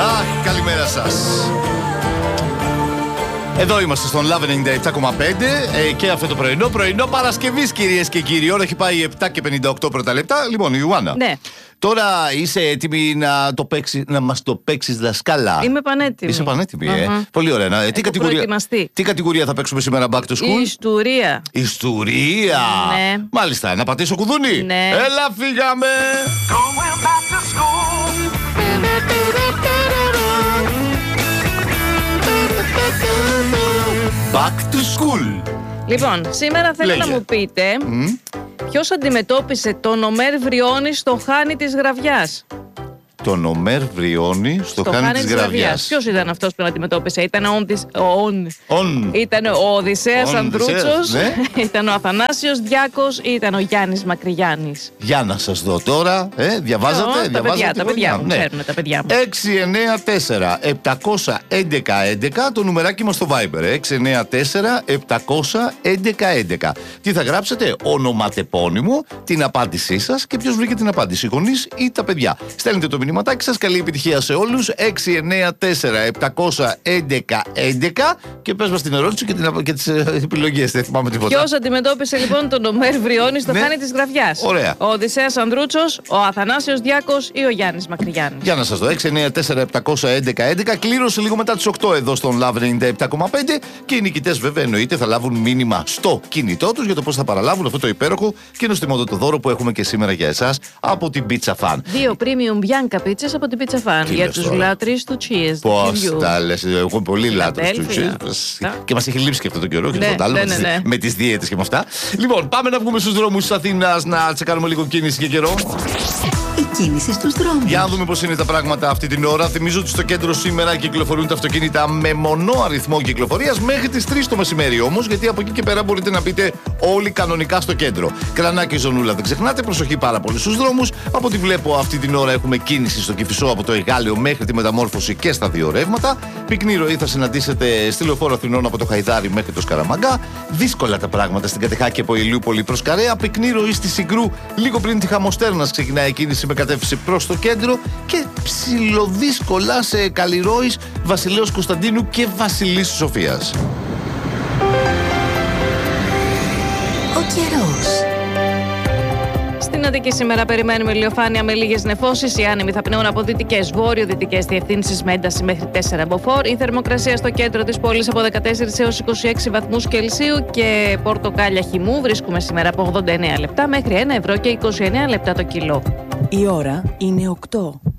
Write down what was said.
Καλημέρα σας. Εδώ είμαστε στον Love 97,5 και αυτό το πρωινό Παρασκευής, κυρίες και κύριοι. Ώρα έχει πάει 7 και 58 πρώτα λεπτά. Λοιπόν, Ιωάννα. Ναι. Τώρα είσαι έτοιμη να μας το παίξεις δασκάλα? Είμαι πανέτοιμη. Είσαι πανέτοιμη, Πολύ ωραία. Τι κατηγορία θα παίξουμε σήμερα back to school? Ιστορία. Ιστορία. Ναι. Μάλιστα, να πατήσω κουδούνι. Ναι. Έλα, φύγαμε. Back to school. Λοιπόν, σήμερα θέλω να μου πείτε ποιος αντιμετώπισε τον Ομέρ Βριώνη στο Χάνι της Γραβιάς. Τον Ομέρ Βριώνη στο Χάνι της Γραβιάς. Ποιος ήταν αυτός που τον αντιμετώπισε? Ήταν ήταν ο Οδυσσέας Ανδρούτσος, ναι. Ήταν ο Αθανάσιος Διάκος ή ήταν ο Γιάννης Μακρυγιάννης? Για να σας δω τώρα, διαβάζατε? Τα παιδιά μου, ξέρουν τα παιδιά μου. 694-711-11, το νουμεράκι μας στο Viber. 694-711-11. Τι θα γράψετε? Ονοματεπώνυμο, την απάντησή σας και ποιος βρήκε την απάντηση, οι γονείς ή τα παιδιά. Στέλνετε το μηνυματάκι σας, καλή επιτυχία σε όλους. 694-711-11 και πες μας την ερώτηση και τις επιλογές. Δεν θυμάμαι τίποτα. Ποιος αντιμετώπισε λοιπόν τον Ομέρ Βριώνη στο Χάνι της Γραβιάς? Ωραία. Ο Οδυσσέας Ανδρούτσος, ο Αθανάσιος Διάκος ή ο Γιάννης Μακρυγιάννης? Για να σας δω. 694-711-11. Κλήρωση λίγο μετά τις 8 εδώ στον Love 97,5 και οι νικητές βέβαια εννοείται θα λάβουν μήνυμα στο κινητό τους για το πώς θα παραλάβουν αυτό το υπέροχο και νοστιμότατο δώρο που έχουμε και σήμερα για εσάς από την Pizza Fan. 2 premium Bianca pizzas από την Pizza Fan για τους λάτρεις του cheese. Πώς τα λες, εγώ πολύ λάτρεις του cheese και μας έχει λείψει και αυτό το καιρό και με τις δίαιτες και με αυτά. Λοιπόν, πάμε να βγούμε στους δρόμους της Αθήνας να τσεκάρουμε λίγο κίνηση και καιρό. Η κίνηση στους δρόμους. Για να δούμε πώς είναι τα πράγματα αυτή την ώρα. Θυμίζω ότι στο κέντρο σήμερα κυκλοφορούν τα αυτοκίνητα με μονό αριθμό κυκλοφορίας μέχρι τις 3 το μεσημέρι όμως, γιατί από εκεί και πέρα μπορείτε να μπείτε όλοι κανονικά στο κέντρο. Κρανάκι, ζωνούλα, δεν ξεχνάτε. Προσοχή πάρα πολύ στους δρόμους. Από ό,τι βλέπω αυτή την ώρα έχουμε κίνηση στο Κηφισό από το Εγάλεο μέχρι τη Μεταμόρφωση και στα δύο ρεύματα. Πυκνή ροή θα συναντήσετε στη Λεωφόρο Αθηνών από το Χαϊδάρι μέχρι το Σκαραμαγκά. Δύσκολα τα πράγματα στην Κατεχάκη από Ηλιούπολη προς Καρέα. Πυκνή ροή στη Συγκρού λίγο πριν τη Χαμοστέρνας ξεκινάει η κίνηση με κατεύθυνση προς το κέντρο και ψιλοδύσκολα σε Καλλιρόης, Βασιλέως Κωνσταντίνου και Βασιλής Σοφίας. Ο καιρός. Στην Αττική σήμερα περιμένουμε ηλιοφάνεια με λίγες νεφώσεις. Οι άνεμοι θα πνέουν από δυτικές, βόρειο-δυτικές διευθύνσεις με ένταση μέχρι 4 μποφόρ. Η θερμοκρασία στο κέντρο της πόλης από 14 έως 26 βαθμούς Κελσίου και πορτοκάλια χυμού βρίσκουμε σήμερα από 89 λεπτά μέχρι 1 ευρώ και 29 λεπτά το κιλό. Η ώρα είναι 8.